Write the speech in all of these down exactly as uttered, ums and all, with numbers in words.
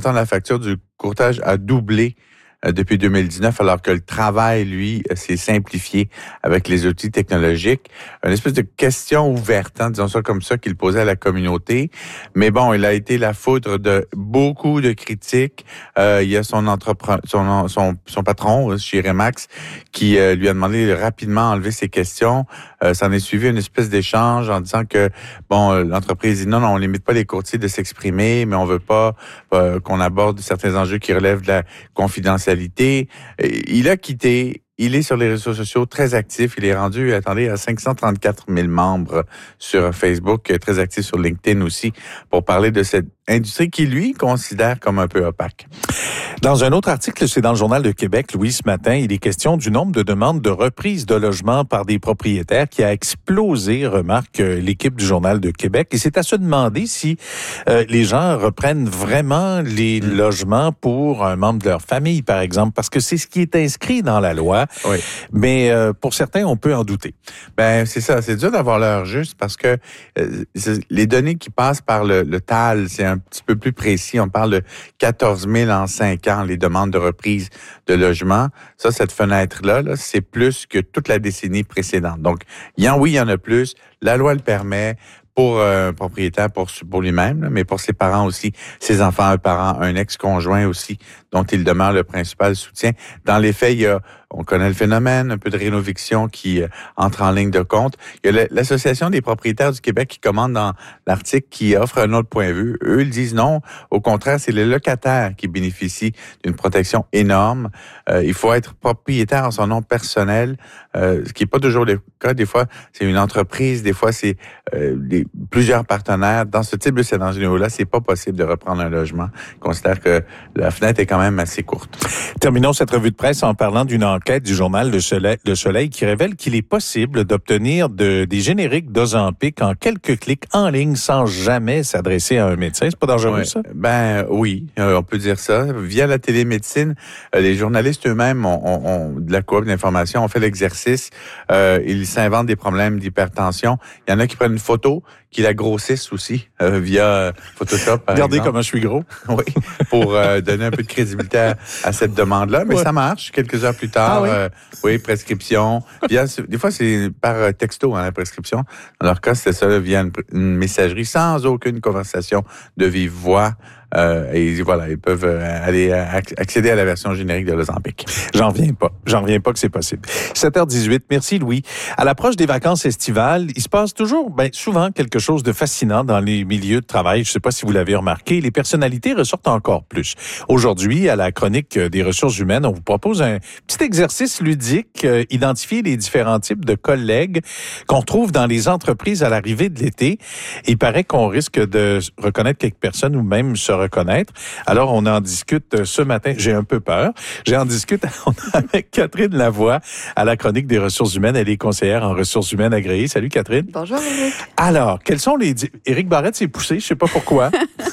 montant de la facture du courtage a doublé depuis deux mille dix-neuf, alors que le travail, lui, s'est simplifié avec les outils technologiques. Une espèce de question ouverte, hein, disons ça comme ça, qu'il posait à la communauté. Mais bon, il a été la foudre de beaucoup de critiques. Euh, il y a son entrepreneur, son, son, son patron, chez Remax, qui euh, lui a demandé de rapidement enlever ses questions. Euh, ça en est suivi une espèce d'échange en disant que, bon, l'entreprise dit non, non, on limite pas les courtiers de s'exprimer, mais on veut pas euh, qu'on aborde certains enjeux qui relèvent de la confidentialité. Il a quitté, il est sur les réseaux sociaux très actif. Il est rendu, attendez, à cinq cent trente-quatre mille membres sur Facebook, très actif sur LinkedIn aussi, pour parler de cette industrie qui, lui, considère comme un peu opaque. Dans un autre article, c'est dans le Journal de Québec, Louis, ce matin, il est question du nombre de demandes de reprise de logement par des propriétaires qui a explosé, remarque l'équipe du Journal de Québec. Et c'est à se demander si euh, les gens reprennent vraiment les mmh. logements pour un membre de leur famille, par exemple, parce que c'est ce qui est inscrit dans la loi. Oui. Mais euh, pour certains, on peut en douter. Ben c'est ça, c'est dur d'avoir l'heure juste parce que euh, les données qui passent par le, le T A L, c'est un petit peu plus précis. On parle de quatorze mille en cinq ans, les demandes de reprise de logement. Ça, cette fenêtre-là, là, c'est plus que toute la décennie précédente. Donc, il y en, oui, il y en a plus. La loi le permet pour un propriétaire, pour, pour lui-même, là, mais pour ses parents aussi, ses enfants, un parent, un ex-conjoint aussi, dont il demeure le principal soutien. Dans les faits, il y a, on connaît le phénomène, un peu de rénoviction qui euh, entre en ligne de compte. Il y a l'Association des propriétaires du Québec qui commande dans l'article qui offre un autre point de vue. Eux, ils disent non. Au contraire, c'est les locataires qui bénéficient d'une protection énorme. Euh, il faut être propriétaire en son nom personnel, euh, ce qui n'est pas toujours le cas. Des fois, c'est une entreprise, des fois, c'est euh, des, plusieurs partenaires. Dans ce type de scénario-là, c'est pas possible de reprendre un logement. Je considère que la fenêtre est quand même assez courte. Terminons cette revue de presse en parlant d'une enquête du journal Le Soleil, Le Soleil qui révèle qu'il est possible d'obtenir de, des génériques d'Ozempic en quelques clics en ligne sans jamais s'adresser à un médecin. C'est pas dangereux, ouais, ça? Ben oui, euh, on peut dire ça. Via la télémédecine, euh, les journalistes eux-mêmes ont, ont, ont de la coop d'information, ont fait l'exercice. Euh, ils s'inventent des problèmes d'hypertension. Il y en a qui prennent une photo, qui la grossissent aussi euh, via Photoshop. Regardez comment je suis gros. Oui, pour euh, donner un peu de crédibilité à, à cette demande-là. Mais ouais. Ça marche. Quelques heures plus tard, ah, oui. Euh, oui, prescription. Via, des fois, c'est par texto, hein, la prescription. Dans leur cas, c'était ça, via une, une messagerie, sans aucune conversation de vive voix. Euh, et voilà, ils peuvent aller accéder à la version générique de l'Ozempic. J'en reviens pas. J'en reviens pas que c'est possible. sept heures dix-huit. Merci, Louis. À l'approche des vacances estivales, il se passe toujours, ben, souvent quelque chose de fascinant dans les milieux de travail. Je sais pas si vous l'avez remarqué. Les personnalités ressortent encore plus. Aujourd'hui, à la chronique des ressources humaines, on vous propose un petit exercice ludique, euh, identifier les différents types de collègues qu'on retrouve dans les entreprises à l'arrivée de l'été. Et il paraît qu'on risque de reconnaître quelques personnes ou même se reconnaître. Alors, on en discute ce matin. J'ai un peu peur. J'en discute avec Catherine Lavoie à la chronique des ressources humaines. Elle est conseillère en ressources humaines agréée. Salut, Catherine. Bonjour, Éric. Alors, quels sont les... Éric Barrette s'est poussé, je sais pas pourquoi.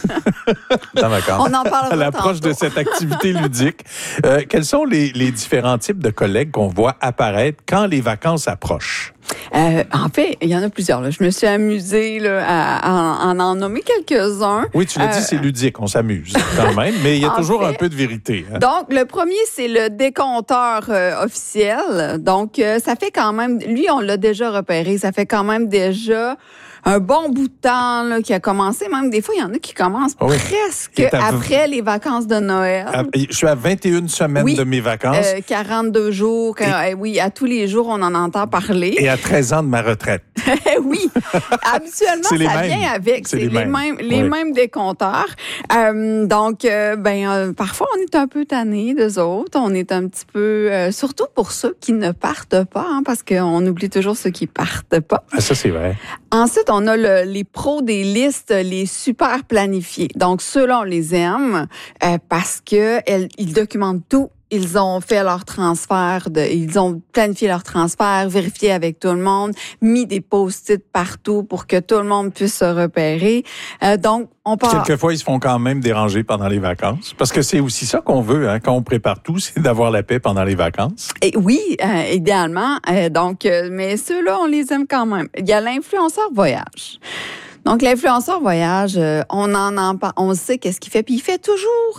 Dans vacances. On en parlera à l'approche tantôt. de cette activité ludique. Euh, quels sont les, les différents types de collègues qu'on voit apparaître quand les vacances approchent? Euh, en fait, il y en a plusieurs. Là. Je me suis amusée là, à, à, à en nommer quelques-uns. Oui, tu l'as euh, dit, c'est ludique, on s'amuse quand même, mais il y a toujours fait, un peu de vérité. Hein? Donc, le premier, c'est le décompteur euh, officiel. Donc, euh, ça fait quand même, lui, on l'a déjà repéré, ça fait quand même déjà un bon bout de temps là, qui a commencé. Même des fois, il y en a qui commencent oui. presque à... après les vacances de Noël. À... Je suis à vingt et une semaines oui. de mes vacances. Euh, quarante-deux jours. Quand... Et... Oui, à tous les jours, on en entend parler. Et à treize ans de ma retraite. Oui. Habituellement, ça mêmes. vient avec. C'est, c'est les, les mêmes, mêmes, les oui. mêmes décompteurs. Euh, donc, euh, ben, euh, parfois, on est un peu tannés d'eux autres. On est un petit peu... Euh, surtout pour ceux qui ne partent pas, hein, parce qu'on oublie toujours ceux qui partent pas. Ah, ça, c'est vrai. Ensuite, on a le, les pros des listes, les super planifiés. Donc, ceux-là, on les aime euh, parce que elles, ils documentent tout. Ils ont fait leur transfert, de, ils ont planifié leur transfert, vérifié avec tout le monde, mis des post-it partout pour que tout le monde puisse se repérer. Euh, donc, on part... Quelquefois, ils se font quand même déranger pendant les vacances. Parce que c'est aussi ça qu'on veut, hein, quand on prépare tout, c'est d'avoir la paix pendant les vacances. Et oui, euh, idéalement. Euh, donc, euh, mais ceux-là, on les aime quand même. Il y a l'influenceur voyage. Donc, l'influenceur voyage, euh, on en, en on sait qu'est-ce qu'il fait, puis il fait toujours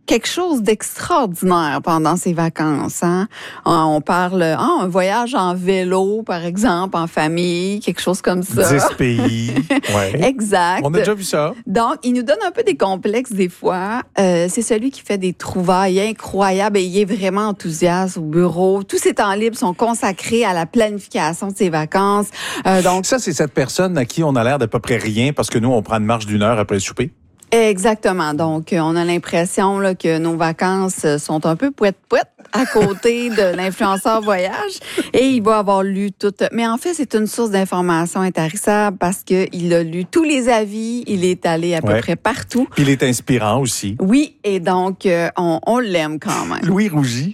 quelque chose d'extraordinaire pendant ces vacances. Hein? On parle ah, un voyage en vélo, par exemple, en famille, quelque chose comme ça. dix pays. Ouais. Exact. On a déjà vu ça. Donc, il nous donne un peu des complexes des fois. Euh, c'est celui qui fait des trouvailles incroyables et il est vraiment enthousiaste au bureau. Tous ses temps libres sont consacrés à la planification de ses vacances. Euh, donc, ça, c'est cette personne à qui on a l'air d'à peu près rien parce que nous, on prend une marche d'une heure après le souper. Exactement. Donc, on a l'impression là, que nos vacances sont un peu pouette-pouette à côté de l'influenceur voyage et il va avoir lu tout. Mais en fait, c'est une source d'information intarissable parce qu'il a lu tous les avis, il est allé à peu ouais. près partout. Il est inspirant aussi. Oui, et donc, euh, on, on l'aime quand même. Louis rougit.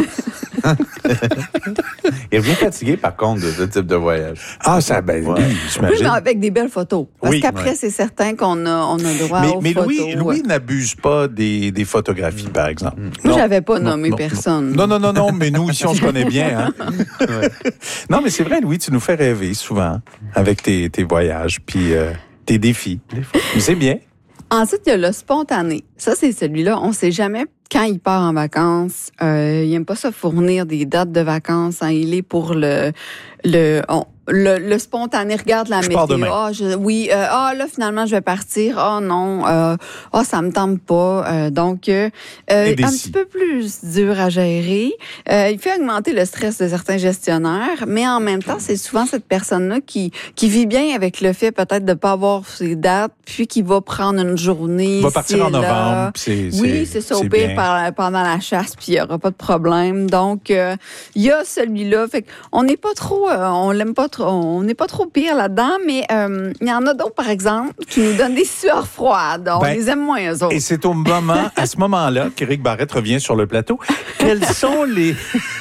Il revient fatigué, par contre, de ce type de voyage. Ah, ça, ben, ouais. oui, j'imagine. Oui, mais avec des belles photos. Parce oui, qu'après, ouais. c'est certain qu'on a, on a droit mais, aux mais photos. Louis, Louis n'abuse pas des, des photographies, par exemple. Moi, j'avais pas non, nommé non, personne. Non, non, non, non, mais nous, ici, on se connaît bien. Hein? Ouais. Non, mais c'est vrai, Louis, tu nous fais rêver souvent avec tes, tes voyages puis euh, tes défis. Mais c'est bien. Ensuite, il y a le spontané. Ça, c'est celui-là. On sait jamais quand il part en vacances. Euh, il aime pas se fournir des dates de vacances. Hein. Il est pour le... le on, Le, le spontané, regarde la je météo. Pars demain. Ah, je, oui, euh, ah là finalement je vais partir. Ah non, euh, ah ça me tente pas. Euh, donc euh, un petit peu plus dur à gérer. Euh, il fait augmenter le stress de certains gestionnaires, mais en même temps c'est souvent cette personne-là qui qui vit bien avec le fait peut-être de pas avoir ses dates, puis qui va prendre une journée. Il va partir en novembre. C'est, oui, c'est ça au pire par, pendant la chasse, puis il y aura pas de problème. Donc euh, il y a celui-là. Fait on n'est pas trop, euh, on l'aime pas trop. On n'est pas trop pire là-dedans, mais euh, il y en a d'autres, par exemple, qui nous donnent des sueurs froides. On ben, les aime moins, eux autres. Et c'est au moment, à ce moment-là, qu'Éric Barrette revient sur le plateau. Quels sont les...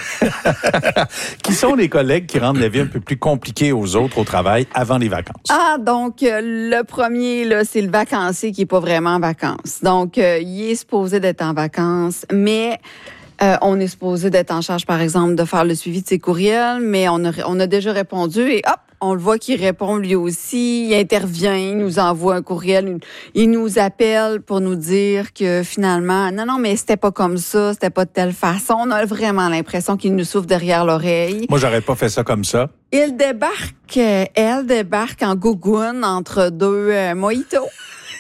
qui sont les collègues qui rendent la vie un peu plus compliquée aux autres au travail avant les vacances? Ah, donc, euh, le premier, là, c'est le vacancier qui est pas vraiment en vacances. Donc, euh, il est supposé d'être en vacances, mais... Euh, on est supposé d'être en charge, par exemple, de faire le suivi de ses courriels, mais on a, on a déjà répondu et hop, on le voit qu'il répond lui aussi, il intervient, il nous envoie un courriel, il nous appelle pour nous dire que finalement, non, non, mais c'était pas comme ça, c'était pas de telle façon. On a vraiment l'impression qu'il nous souffle derrière l'oreille. Moi, j'aurais pas fait ça comme ça. Il débarque, euh, elle débarque en gougoune entre deux euh, mojitos.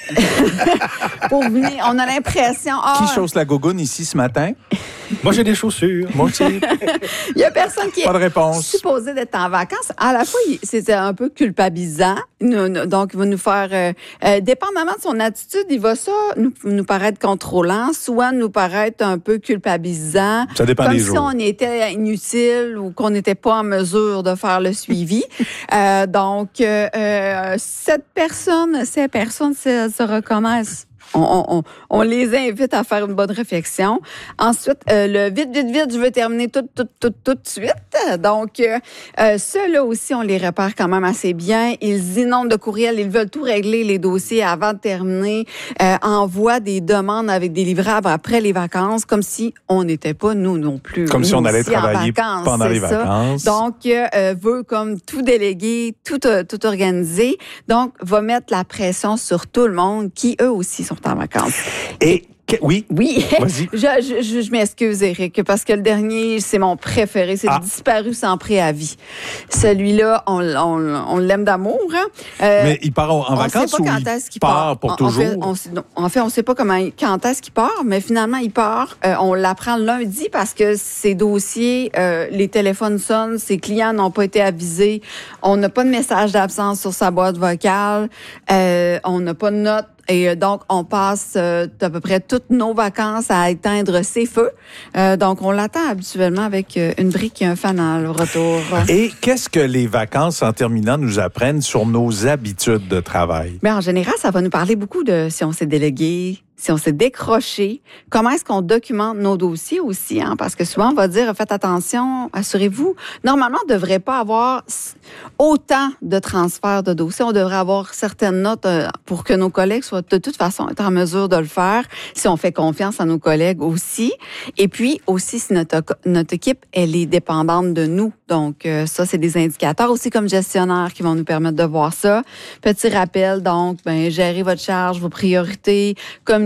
Pour venir, on a l'impression... Qui oh, chausse la gougoune ici ce matin? Moi, j'ai des chaussures. Moi aussi. Il y a personne qui Pas de est réponse. supposé d'être en vacances. À la fois, c'est un peu culpabilisant. Donc, il va nous faire... Euh, euh, dépendamment de son attitude, il va ça nous, nous paraître contrôlant, soit nous paraître un peu culpabilisant. Ça dépend comme des si jours. on était inutile ou qu'on n'était pas en mesure de faire le suivi. euh, donc, euh, euh, cette personne, ces personnes se, se reconnaissent. On, on, on les invite à faire une bonne réflexion. Ensuite, euh, le vite, vite, vite, je veux terminer tout, tout, tout, tout de suite. Donc, euh, euh, ceux-là aussi, on les repère quand même assez bien. Ils inondent de courriels, ils veulent tout régler, les dossiers avant de terminer, euh, envoient des demandes avec des livrables après les vacances, comme si on n'était pas nous non plus. Comme nous si on allait aussi travailler vacances, pendant les ça. vacances. Donc, euh, veut comme tout déléguer, tout, euh, tout organiser. Donc, va mettre la pression sur tout le monde qui, eux aussi, sont en vacances. Et que, oui, oui. Vas-y. je, je, je m'excuse, Éric, parce que le dernier, c'est mon préféré. C'est ah. disparu sans préavis. Celui-là, on, on, on l'aime d'amour. Hein? Euh, Mais il part en on vacances sait pas ou quand il est-ce qu'il part, part pour en, toujours? En fait, on, sait- non, en fait, on ne sait pas comment, quand est-ce qu'il part, mais finalement, il part. Euh, on l'apprend lundi parce que ses dossiers, euh, les téléphones sonnent, ses clients n'ont pas été avisés. On n'a pas de message d'absence sur sa boîte vocale. Euh, on n'a pas de note. Et donc, on passe euh, à peu près toutes nos vacances à éteindre ses feux. Euh, donc, on l'attend habituellement avec euh, une brique et un fanal au retour. Et qu'est-ce que les vacances, en terminant, nous apprennent sur nos habitudes de travail? Mais en général, ça va nous parler beaucoup de si on s'est délégué, si on s'est décroché, comment est-ce qu'on documente nos dossiers aussi, hein? Parce que souvent, on va dire, faites attention, assurez-vous. Normalement, on ne devrait pas avoir autant de transferts de dossiers. On devrait avoir certaines notes euh, pour que nos collègues soient de toute façon être en mesure de le faire, si on fait confiance à nos collègues aussi. Et puis, aussi, si notre, notre équipe, elle est dépendante de nous. Donc, euh, ça, c'est des indicateurs aussi comme gestionnaires qui vont nous permettre de voir ça. Petit rappel, donc, ben, gérez votre charge, vos priorités, comme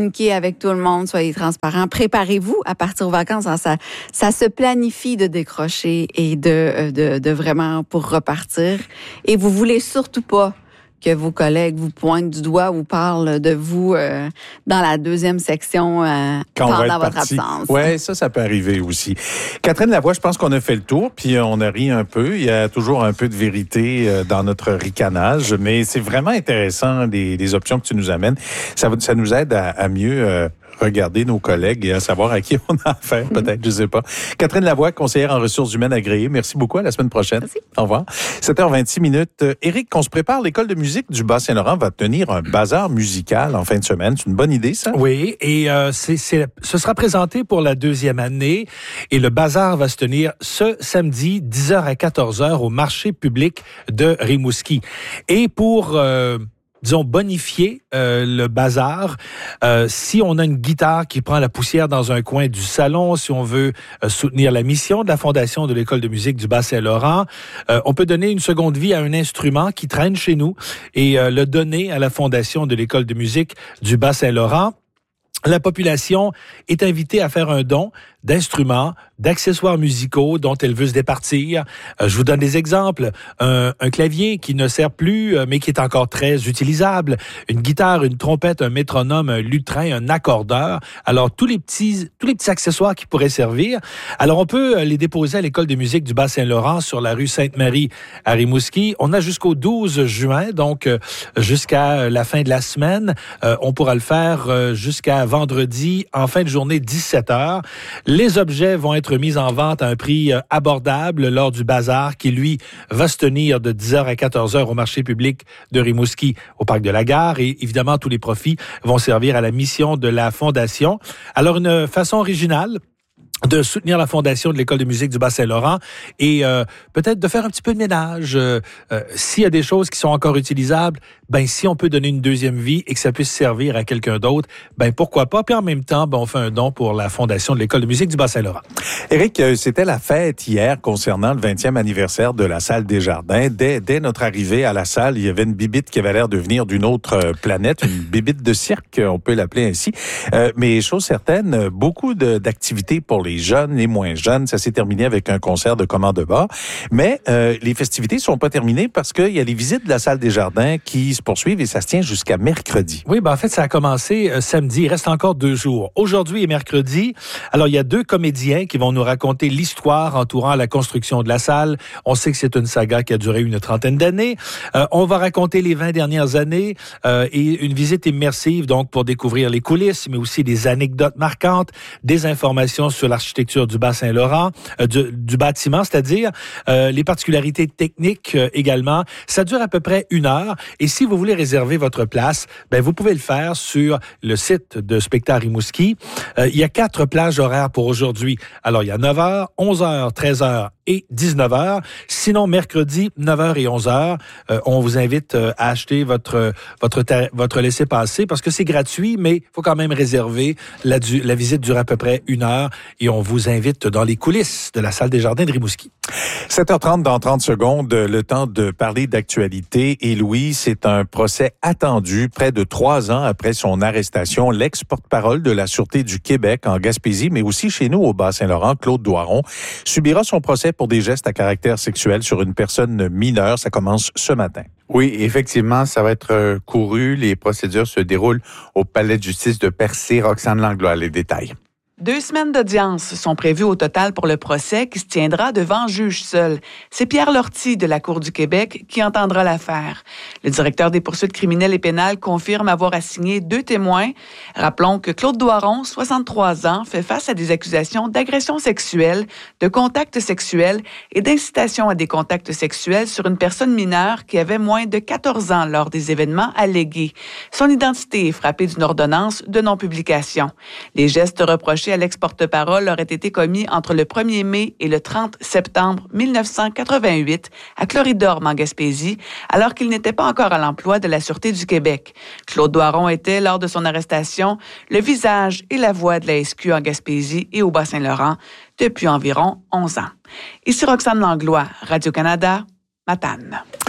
communiquez avec tout le monde, soyez transparents. Préparez-vous à partir aux vacances. Hein, ça, ça se planifie de décrocher et de, de, de vraiment pour repartir. Et vous voulez surtout pas que vos collègues vous pointent du doigt ou parlent de vous euh, dans la deuxième section euh, pendant votre parti. absence. Oui, ça, ça peut arriver aussi. Catherine Lavoie, je pense qu'on a fait le tour, puis on a ri un peu. Il y a toujours un peu de vérité euh, dans notre ricanage, mais c'est vraiment intéressant, les, les options que tu nous amènes. Ça, ça nous aide à, à mieux... Euh, regarder nos collègues et à savoir à qui on a affaire, peut-être, je sais pas. Catherine Lavoie, conseillère en ressources humaines agréée. Merci beaucoup. À la semaine prochaine. Merci. Au revoir. sept heures vingt-six minutes. Éric, qu'on se prépare. L'École de musique du Bas-Saint-Laurent va tenir un bazar musical en fin de semaine. C'est une bonne idée, ça? Oui, et euh, c'est, c'est, ce sera présenté pour la deuxième année et le bazar va se tenir ce samedi, dix heures à quatorze heures, au marché public de Rimouski. Et pour... Euh, disons, bonifier euh, le bazar. Euh, si on a une guitare qui prend la poussière dans un coin du salon, si on veut euh, soutenir la mission de la Fondation de l'École de musique du Bas-Saint-Laurent, euh, on peut donner une seconde vie à un instrument qui traîne chez nous et euh, le donner à la Fondation de l'École de musique du Bas-Saint-Laurent. La population est invitée à faire un don d'instruments, d'accessoires musicaux dont elle veut se départir. Euh, je vous donne des exemples. Un, un clavier qui ne sert plus, euh, mais qui est encore très utilisable. Une guitare, une trompette, un métronome, un lutrin, un accordeur. Alors, tous les petits, tous les petits accessoires qui pourraient servir. Alors, on peut les déposer à l'École de musique du Bas-Saint-Laurent sur la rue Sainte-Marie à Rimouski. On a jusqu'au douze juin, donc euh, jusqu'à la fin de la semaine. Euh, on pourra le faire euh, jusqu'à vendredi, en fin de journée, dix-sept heures. Les objets vont être mis en vente à un prix abordable lors du bazar qui, lui, va se tenir de dix heures à quatorze heures au marché public de Rimouski au Parc de la Gare. Et évidemment, tous les profits vont servir à la mission de la Fondation. Alors, une façon originale de soutenir la Fondation de l'École de musique du Bas-Saint-Laurent et euh, peut-être de faire un petit peu de ménage. Euh, euh, s'il y a des choses qui sont encore utilisables, ben si on peut donner une deuxième vie et que ça puisse servir à quelqu'un d'autre, ben pourquoi pas. Puis en même temps, ben on fait un don pour la Fondation de l'École de musique du Bas-Saint-Laurent. Éric, c'était la fête hier concernant le vingtième anniversaire de la salle Desjardins. Dès, dès notre arrivée à la salle, il y avait une bibite qui avait l'air de venir d'une autre planète, une bibite de cirque, on peut l'appeler ainsi. Euh, mais chose certaine, beaucoup de, d'activités pour les les jeunes, les moins jeunes. Ça s'est terminé avec un concert de commande de bas. Mais euh, les festivités ne sont pas terminées parce qu'il y a les visites de la salle Desjardins qui se poursuivent et ça se tient jusqu'à mercredi. Oui, ben en fait, ça a commencé euh, samedi. Il reste encore deux jours. Aujourd'hui et mercredi, alors il y a deux comédiens qui vont nous raconter l'histoire entourant la construction de la salle. On sait que c'est une saga qui a duré une trentaine d'années. Euh, on va raconter les vingt dernières années euh, et une visite immersive, donc pour découvrir les coulisses, mais aussi des anecdotes marquantes, des informations sur l'architecture du Bas-Saint-Laurent, euh, du, du bâtiment, c'est-à-dire euh, les particularités techniques euh, également. Ça dure à peu près une heure et si vous voulez réserver votre place, ben vous pouvez le faire sur le site de Spectacle Rimouski. Euh, il y a quatre plages horaires pour aujourd'hui. Alors, il y a neuf heures, onze heures, treize heures et dix-neuf heures. Sinon, mercredi, neuf heures et onze heures, euh, on vous invite euh, à acheter votre votre votre laissez-passer parce que c'est gratuit, mais il faut quand même réserver. La, du, la visite dure à peu près une heure et on vous invite dans les coulisses de la salle Desjardins de Rimouski. sept heures trente dans trente secondes, le temps de parler d'actualité. Et Louis, c'est un procès attendu près de trois ans après son arrestation. L'ex-porte-parole de la Sûreté du Québec en Gaspésie, mais aussi chez nous au Bas-Saint-Laurent, Claude Doiron, subira son procès pour des gestes à caractère sexuel sur une personne mineure. Ça commence ce matin. Oui, effectivement, ça va être couru. Les procédures se déroulent au Palais de justice de Percé. Roxane Langlois, les détails. Deux semaines d'audience sont prévues au total pour le procès qui se tiendra devant juge seul. C'est Pierre Lortie de la Cour du Québec qui entendra l'affaire. Le directeur des poursuites criminelles et pénales confirme avoir assigné deux témoins. Rappelons que Claude Doiron, soixante-trois ans, fait face à des accusations d'agression sexuelle, de contact sexuel et d'incitation à des contacts sexuels sur une personne mineure qui avait moins de quatorze ans lors des événements allégués. Son identité est frappée d'une ordonnance de non-publication. Les gestes reprochés à l'ex-porte-parole aurait été commis entre le premier mai et le trente septembre mille neuf cent quatre-vingt-huit à Cloridorme en Gaspésie, alors qu'il n'était pas encore à l'emploi de la Sûreté du Québec. Claude Doiron était, lors de son arrestation, le visage et la voix de la S Q en Gaspésie et au Bas-Saint-Laurent depuis environ onze ans. Ici Roxane Langlois, Radio-Canada, Matane.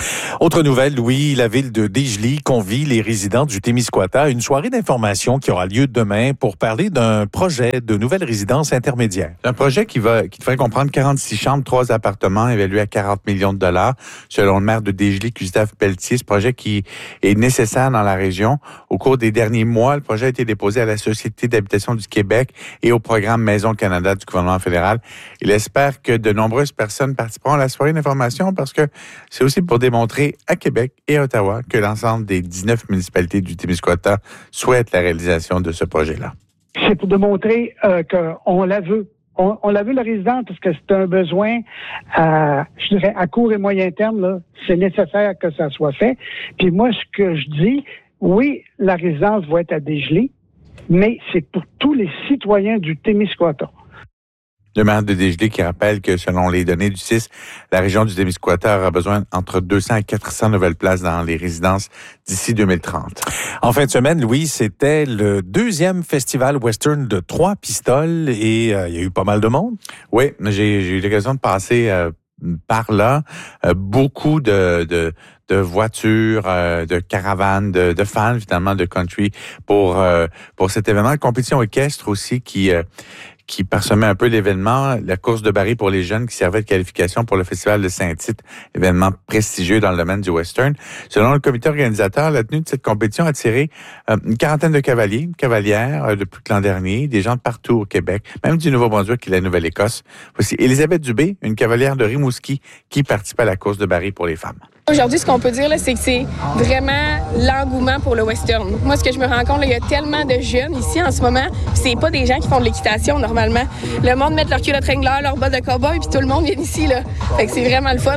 Autre nouvelle, Louis, la ville de Dégeley convie les résidents du Témiscouata à une soirée d'information qui aura lieu demain pour parler d'un projet de nouvelle résidence intermédiaire. Un projet qui va qui devrait comprendre quarante-six chambres, trois appartements évalués à quarante millions de dollars, selon le maire de Dégeley, Gustave Pelletier. Ce projet qui est nécessaire dans la région. Au cours des derniers mois, le projet a été déposé à la Société d'habitation du Québec et au programme Maison Canada du gouvernement fédéral. Il espère que de nombreuses personnes participeront à la soirée d'information parce que c'est aussi pour démontrer à Québec et à Ottawa que l'ensemble des dix-neuf municipalités du Témiscouata souhaitent la réalisation de ce projet-là. C'est pour démontrer euh, qu'on la veut. On, on la veut, la résidence, parce que c'est un besoin, à, je dirais, à court et moyen terme, là, c'est nécessaire que ça soit fait. Puis moi, ce que je dis, oui, la résidence va être à Dégeley, mais c'est pour tous les citoyens du Témiscouata. Le maire de Dégeley qui rappelle que selon les données du C I S, la région du Témiscouata aura besoin entre deux cents et quatre cents nouvelles places dans les résidences d'ici deux mille trente. En fin de semaine, Louis, c'était le deuxième festival western de Trois-Pistoles et euh, il y a eu pas mal de monde. Oui, j'ai, j'ai eu l'occasion de passer euh, par là. Euh, beaucoup de, de, de voitures, euh, de caravanes, de, de fans finalement de country pour, euh, pour cet événement. La compétition équestre aussi qui... Euh, qui parsemait un peu l'événement, la course de baril pour les jeunes qui servait de qualification pour le Festival de Saint-Tite, événement prestigieux dans le domaine du western. Selon le comité organisateur, la tenue de cette compétition a attiré euh, une quarantaine de cavaliers, cavalières euh, depuis l'an dernier, des gens de partout au Québec, même du Nouveau-Brunswick et de la Nouvelle-Écosse. Voici Élisabeth Dubé, une cavalière de Rimouski qui participe à la course de baril pour les femmes. Aujourd'hui, ce qu'on peut dire, là, c'est que c'est vraiment l'engouement pour le western. Moi, ce que je me rends compte, là, il y a tellement de jeunes ici en ce moment, c'est pas des gens qui font de l'équitation normalement. Le monde met leur culotte Wrangler, leur bottes de cow-boy, puis tout le monde vient ici, là. Fait que c'est vraiment le fun.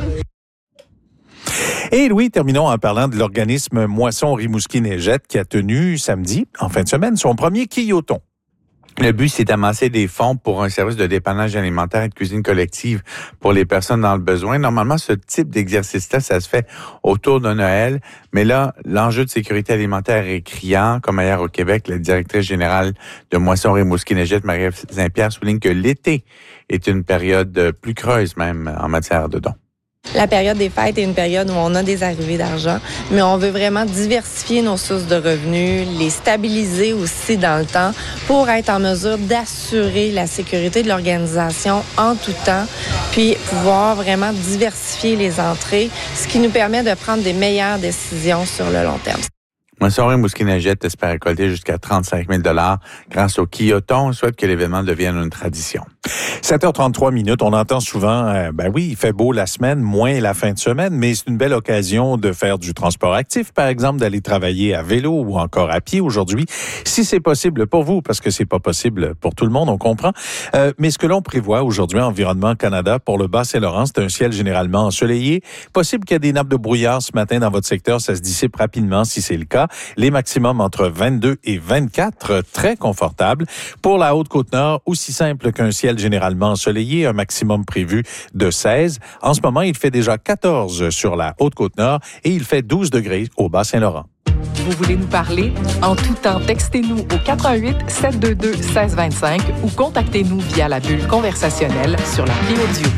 Et Louis, terminons en parlant de l'organisme Moisson Rimouski-Neigette qui a tenu samedi, en fin de semaine, son premier quilloton. Le but, c'est d'amasser des fonds pour un service de dépannage alimentaire et de cuisine collective pour les personnes dans le besoin. Normalement, ce type d'exercice-là, ça se fait autour de Noël. Mais là, l'enjeu de sécurité alimentaire est criant. Comme ailleurs au Québec, la directrice générale de Moisson Rimouski-Neigette, Marie-Ève Saint-Pierre, souligne que l'été est une période plus creuse même en matière de dons. La période des fêtes est une période où on a des arrivées d'argent, mais on veut vraiment diversifier nos sources de revenus, les stabiliser aussi dans le temps pour être en mesure d'assurer la sécurité de l'organisation en tout temps, puis pouvoir vraiment diversifier les entrées, ce qui nous permet de prendre des meilleures décisions sur le long terme. Moisson Rimouski-Neigette espère récolter jusqu'à trente-cinq mille dollars grâce au quilloton. On souhaite que l'événement devienne une tradition. sept heures trente-trois minutes, on entend souvent, euh, ben oui, il fait beau la semaine, moins la fin de semaine, mais c'est une belle occasion de faire du transport actif, par exemple, d'aller travailler à vélo ou encore à pied aujourd'hui, si c'est possible pour vous, parce que c'est pas possible pour tout le monde, on comprend. Euh, mais ce que l'on prévoit aujourd'hui, Environnement Canada, pour le Bas-Saint-Laurent, c'est un ciel généralement ensoleillé. Possible qu'il y ait des nappes de brouillard ce matin dans votre secteur, ça se dissipe rapidement si c'est le cas. Les maximums entre vingt-deux et vingt-quatre, très confortables. Pour la Haute-Côte-Nord, aussi simple qu'un ciel généralement ensoleillé, un maximum prévu de seize. En ce moment, il fait déjà quatorze sur la Haute-Côte-Nord et il fait douze degrés au Bas-Saint-Laurent. Vous voulez nous parler? En tout temps, textez-nous au quatre un huit, sept deux deux, un six deux cinq ou contactez-nous via la bulle conversationnelle sur l'appli audio.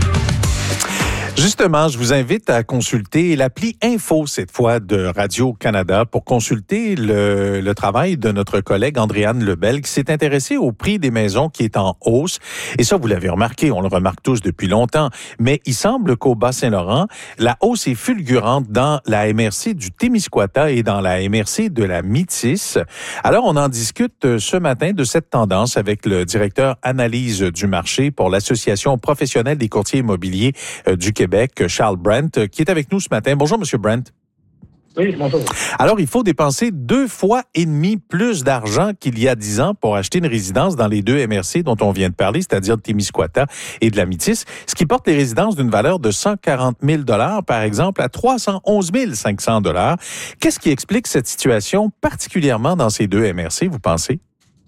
Justement, je vous invite à consulter l'appli Info, cette fois, de Radio-Canada pour consulter le, le travail de notre collègue Andréane Lebel qui s'est intéressée au prix des maisons qui est en hausse. Et ça, vous l'avez remarqué, on le remarque tous depuis longtemps. Mais il semble qu'au Bas-Saint-Laurent, la hausse est fulgurante dans la M R C du Témiscouata et dans la M R C de la Métis. Alors, on en discute ce matin de cette tendance avec le directeur analyse du marché pour l'Association professionnelle des courtiers immobiliers du Québec, Charles Brent, qui est avec nous ce matin. Bonjour, Monsieur Brent. Oui, bonjour. Alors, il faut dépenser deux fois et demi plus d'argent qu'il y a dix ans pour acheter une résidence dans les deux M R C dont on vient de parler, c'est-à-dire de Témiscouata et de la Métis, ce qui porte les résidences d'une valeur de cent quarante mille dollars, par exemple, à trois cent onze mille cinq cents dollars. Qu'est-ce qui explique cette situation, particulièrement dans ces deux M R C, vous pensez?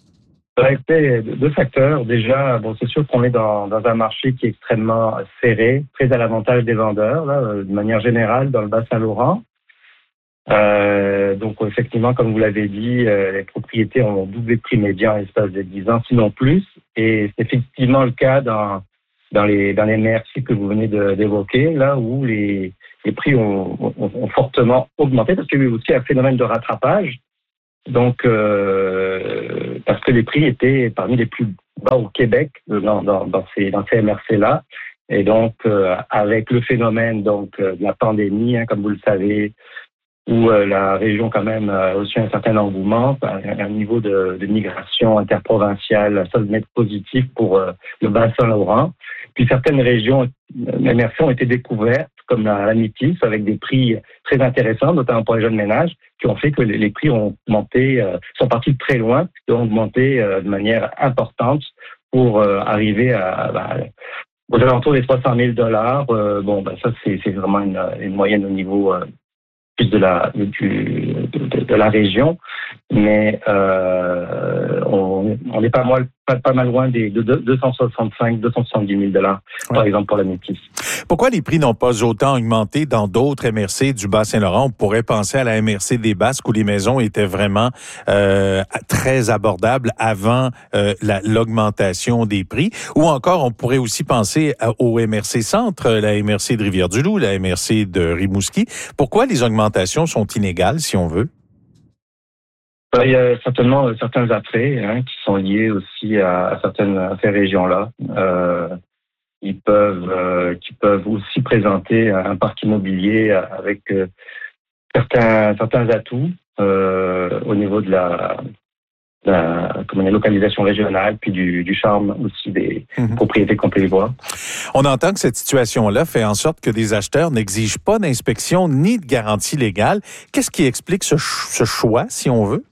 Écoutez, deux facteurs. Déjà, bon, c'est sûr qu'on est dans, dans un marché qui est extrêmement serré, très à l'avantage des vendeurs, là, de manière générale, dans le Bas-Saint-Laurent. Euh, donc, effectivement, comme vous l'avez dit, euh, les propriétés ont doublé de prix médian en l'espace de dix ans, sinon plus. Et c'est effectivement le cas dans, dans les, dans les M R C que vous venez de, d'évoquer, là où les, les prix ont, ont, ont fortement augmenté parce qu'il y a eu aussi un phénomène de rattrapage. Donc, euh, parce que les prix étaient parmi les plus bas au Québec dans, dans, dans ces, dans ces M R C-là. Et donc, euh, avec le phénomène donc euh, de la pandémie, hein, comme vous le savez, où euh, la région quand même a aussi un certain engouement, un, un niveau de, de migration interprovinciale solidement positif pour euh, le Bas-Saint-Laurent. Puis certaines régions M R C ont été découvertes, comme la, la Métis, avec des prix très intéressants, notamment pour les jeunes ménages, qui ont fait que les, les prix ont monté, euh, sont partis de très loin, et ont augmenté euh, de manière importante pour euh, arriver à, à aux alentours des trois cent mille dollars. Euh, bon, ben ça c'est, c'est vraiment une, une moyenne au niveau euh, plus de la du, de, de, de la région, mais euh, on on n'est pas mal pas, pas mal loin des de deux cent soixante-cinq, deux cent soixante-dix mille dollars ouais. par exemple pour la Métis. Pourquoi les prix n'ont pas autant augmenté dans d'autres M R C du Bas-Saint-Laurent? On pourrait penser à la M R C des Basques où les maisons étaient vraiment euh, très abordables avant euh, la, l'augmentation des prix. Ou encore, on pourrait aussi penser à, au M R C Centre, la M R C de Rivière-du-Loup, la M R C de Rimouski. Pourquoi les augmentations sont inégales, si on veut? Il y a certainement certains attraits hein, qui sont liés aussi à, à certaines à ces régions-là. Euh, ils peuvent, euh, qui peuvent aussi présenter un parc immobilier avec euh, certains certains atouts euh, au niveau de la, de la comment dire, localisation régionale, puis du, du charme aussi des mmh. propriétés qu'on peut y voir. On entend que cette situation-là fait en sorte que des acheteurs n'exigent pas d'inspection ni de garantie légale. Qu'est-ce qui explique ce, ce choix, si on veut?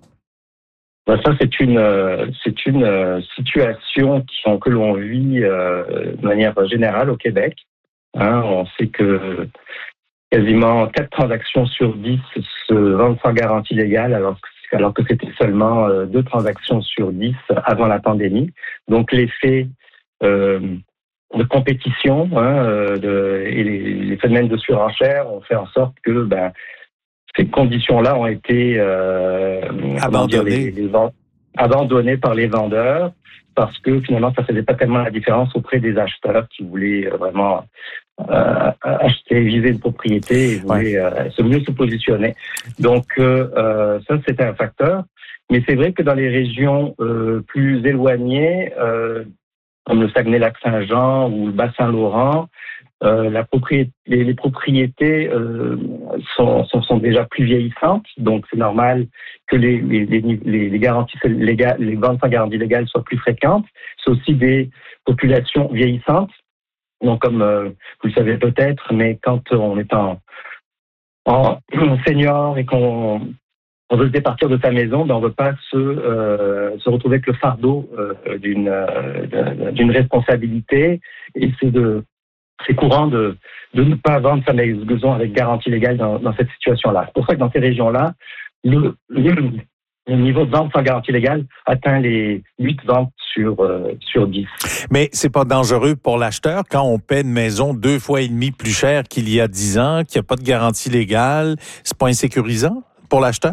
Ben ça, c'est une c'est une situation qui, que l'on vit euh, de manière générale au Québec. Hein, on sait que quasiment quatre transactions sur dix se vendent sans garantie légale, alors que, alors que c'était seulement euh, deux transactions sur dix avant la pandémie. Donc l'effet euh, de compétition hein, de, et les, les phénomènes de surenchère ont fait en sorte que ben ces conditions-là ont été euh, abandonnées. Dire, les, les vend- abandonnées par les vendeurs parce que finalement, ça ne faisait pas tellement la différence auprès des acheteurs qui voulaient vraiment euh, acheter, viser une propriété et voulaient ouais. euh, se mieux se positionner. Donc, euh, ça, c'était un facteur. Mais c'est vrai que dans les régions euh, plus éloignées, euh, comme le Saguenay-Lac-Saint-Jean ou le Bas-Saint-Laurent, Euh, la propriété, les, les propriétés euh, sont, sont, sont déjà plus vieillissantes, donc c'est normal que les, les, les, les garanties légales, les ventes sans garantie légale soient plus fréquentes. C'est aussi des populations vieillissantes. Donc, comme euh, vous le savez peut-être, mais quand on est en, en senior et qu'on on veut se départir de sa maison, ben on ne veut pas se, euh, se retrouver avec le fardeau euh, d'une, euh, d'une responsabilité, et c'est de C'est courant de, de ne pas vendre sa maison avec garantie légale dans, dans cette situation-là. C'est pour ça que dans ces régions-là, le, le, le niveau de vente sans garantie légale atteint les huit ventes sur, euh, sur dix. Mais c'est pas dangereux pour l'acheteur quand on paie une maison deux fois et demi plus cher qu'il y a dix ans, qu'il n'y a pas de garantie légale? C'est pas insécurisant pour l'acheteur?